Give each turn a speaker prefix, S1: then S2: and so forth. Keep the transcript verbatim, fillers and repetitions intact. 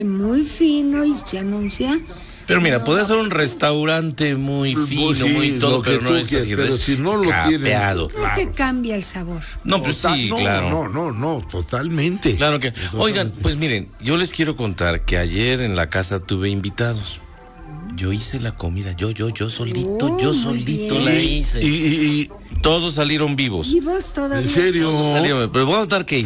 S1: Muy fino y se anuncia.
S2: Pero mira, puede ser un restaurante muy fino,
S3: sí,
S2: muy todo, pero no es
S3: quieras,
S2: así,
S3: pero
S2: es
S3: si no lo
S2: capeado.
S1: Creo claro. que cambia el sabor.
S2: No, pues
S3: Total,
S2: sí,
S3: no,
S2: claro.
S3: No, no, no, totalmente.
S2: Claro que.
S3: Totalmente.
S2: Oigan, pues miren, yo les quiero contar que ayer en la casa tuve invitados. Yo hice la comida, yo, yo, yo solito,
S1: Oh,
S2: yo
S1: muy
S2: solito
S1: bien.
S2: la hice.
S3: Y, y, y
S2: Todos salieron vivos.
S1: ¿Y vos todavía?
S3: en serio.
S2: Salieron, pero voy a contar que